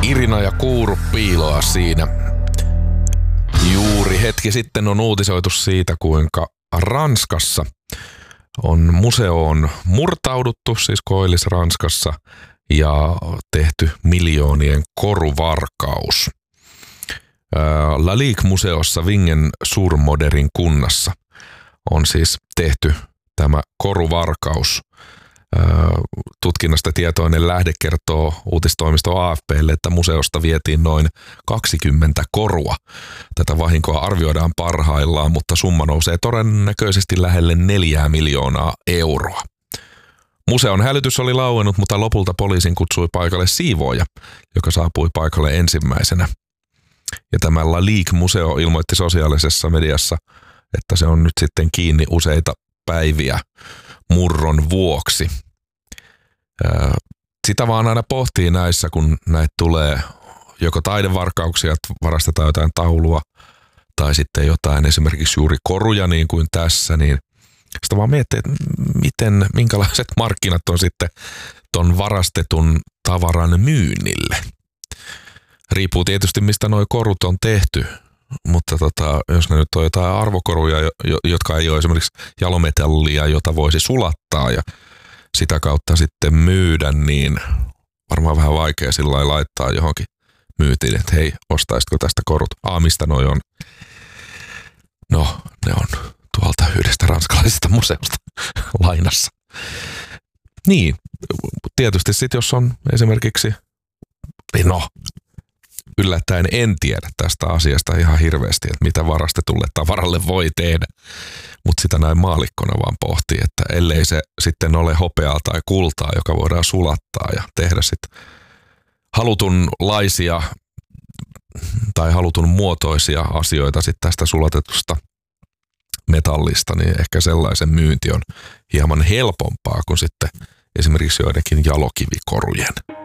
Irina ja Kuuru piiloa siinä. Juuri hetki sitten on uutisoitu siitä, kuinka Ranskassa on museoon murtauduttu, siis Koillis-Ranskassa, ja tehty miljoonien koruvarkaus. La Ligue-museossa Vingen Surmoderin kunnassa on siis tehty tämä koruvarkaus. Tutkinnasta tietoinen lähde kertoo uutistoimisto AFP:lle, että museosta vietiin noin 20 korua. Tätä vahinkoa arvioidaan parhaillaan, mutta summa nousee todennäköisesti lähelle 4 miljoonaa euroa. Museon hälytys oli lauennut, mutta lopulta poliisin kutsui paikalle siivooja, joka saapui paikalle ensimmäisenä. Ja tämä La Ligue-museo ilmoitti sosiaalisessa mediassa, että se on nyt sitten kiinni useita päiviä murron vuoksi. Sitä vaan aina pohtii näissä, kun näitä tulee joko taidevarkauksia, että varastetaan jotain taulua, tai sitten jotain esimerkiksi juuri koruja niin kuin tässä, niin sitä vaan miettii, että minkälaiset markkinat on sitten ton varastetun tavaran myynnille. Riippuu tietysti, mistä nuo korut on tehty, mutta jos ne nyt on jotain arvokoruja, jotka ei ole esimerkiksi jalometallia, jota voisi sulattaa ja sitä kautta sitten myydä, niin varmaan vähän vaikea sillä lailla laittaa johonkin myytiin, että hei, ostaisitko tästä korut? Mistä noi on? No, ne on tuolta yhdestä ranskalaisesta museosta lainassa. Niin, tietysti sitten jos on esimerkiksi, yllättäen en tiedä tästä asiasta ihan hirveästi, että mitä varastetulle tavaralle voi tehdä, mutta sitä näin maallikkona vaan pohtii, että ellei se sitten ole hopeaa tai kultaa, joka voidaan sulattaa ja tehdä sitten halutunlaisia tai halutun muotoisia asioita sitten tästä sulatetusta metallista, niin ehkä sellaisen myynti on hieman helpompaa kuin sitten esimerkiksi joidenkin jalokivikorujen.